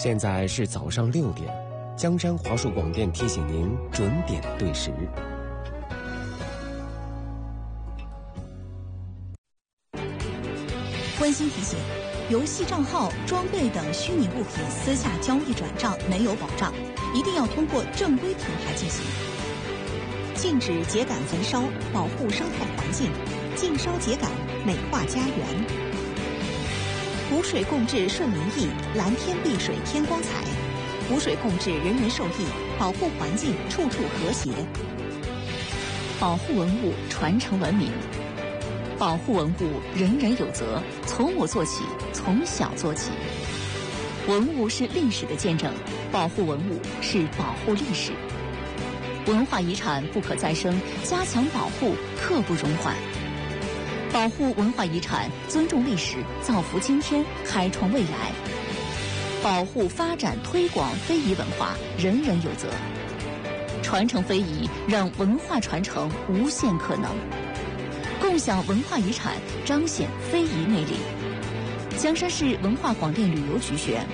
现在是早上6点，江山华数广电提醒您准点对时。 温馨提醒：游戏账号、装备等虚拟物品私下交易转账没有保障，一定要通过正规平台进行。禁止秸秆焚烧，保护生态环境；禁烧秸秆，美化家园。湖水共治顺民意，蓝天碧水天光彩。湖水共治，人人受益，保护环境，处处和谐。 保护文物，传承文明。保护文物，人人有责，从我做起，从小做起。文物是历史的见证，保护文物是保护历史。文化遗产不可再生，加强保护，刻不容缓。保护文化遗产，尊重历史，造福今天，开创未来。保护、发展、推广非遗文化，人人有责。传承非遗，让文化传承无限可能。共享文化遗产，彰显非遗魅力。江山市文化广电旅游局宣。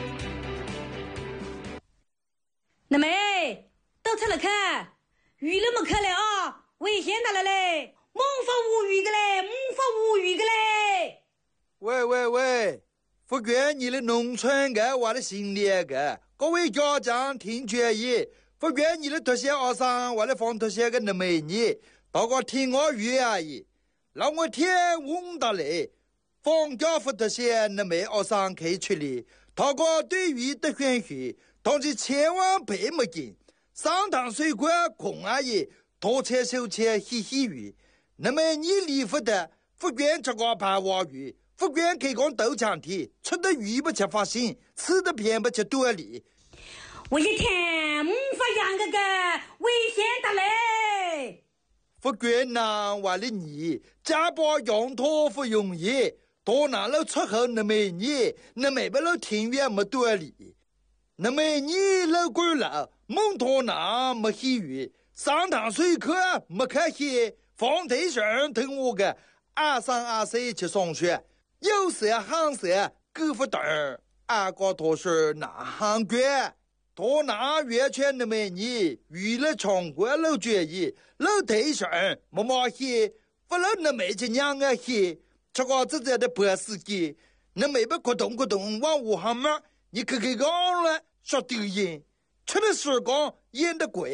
那妹，到车了看，鱼了没看了啊？危险到了嘞！猛发无语的嘞，猛发无语的嘞！ 喂，福建你的农村个我的心里个，各位家长听决议，福建你的特些学生我的放特些个那美女，大家听我愿意，让我天问到嘞，放假福特些那美学生可以出来，他个对于的选学，但是千万别没劲，上堂水管空阿姨，多车手车嘻嘻语。那么你离福的福建这个盘娃鱼，福建开工豆浆体，吃的鱼不吃发心，吃的偏不吃多里。 我一天发养个危险的嘞！ 福建南话的你，家把养托不容易，多拿了出口那么你，那没不了庭院没多里，那么你老贵了，蒙托南没喜鱼，上堂水课没开戏。放对象听我个，2、3、2、4去上学，有时行时够不等，俺个多是哪行官，多拿完全的美女，娱乐场馆老决议，老对象没马戏，不老那没去娘个戏，这个自己的博司机，那没不咕咚咕咚往屋上面，你看看个了，说丢人，吃的时光演的贵。